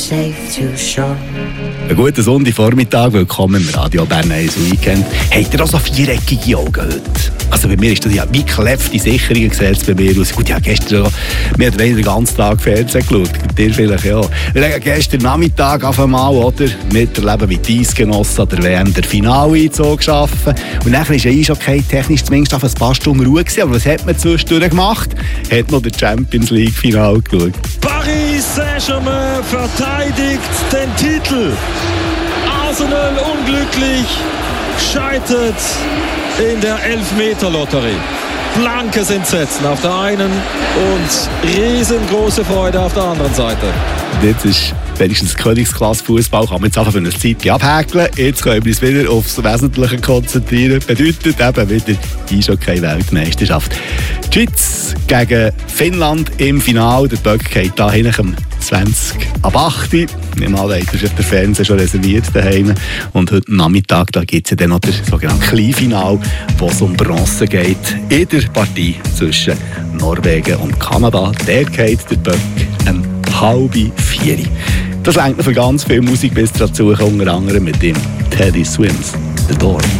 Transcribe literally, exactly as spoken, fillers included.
Einen guten Sonntagvormittag, willkommen im Radio Bern eins Weekend. Habt ihr auch so viereckige Augen heute? Also bei mir ist das ja wie Kläfte Sicherungen gesehen bei mir aus. Gut, ja, gestern auch, wir haben den ganzen Tag Fernsehen geschaut, dir vielleicht ja. Wir haben gestern Nachmittag auf einmal, oder, miterleben, wie die Eisgenossen an der W M der Finaleinzug geschaffen. Und dann war ja Eishockey technisch zumindest auf ein paar Stunden Ruhe gewesen. Aber was hat man zwischendurch gemacht? Hat noch das Champions League Final geschaut. Paris Saint-Germain verteidigt den Titel. Arsenal unglücklich scheitert in der Elfmeter-Lotterie. Blankes Entsetzen auf der einen und riesengroße Freude auf der anderen Seite. Jetzt ist wenigstens Königsklasse-Fußball, kann man jetzt einfach für eine Zeit abhäkeln. Jetzt können wir uns wieder aufs Wesentliche konzentrieren. Bedeutet eben wieder Eishockey-Weltmeisterschaft. Die Schweiz gegen Finnland im Finale. Der Böck geht da hin um zwanzig ab acht. Nicht mal, das ist der Fernseher schon reserviert daheim. Und heute Nachmittag gibt es ja dann noch das sogenannte Kleinfinale, wo es um Bronze geht in der Partie zwischen Norwegen und Kanada. Der geht der Böck um halb vier. Das reicht noch für ganz viel Musik bis dazu, unter anderem mit dem Teddy Swims, The Door.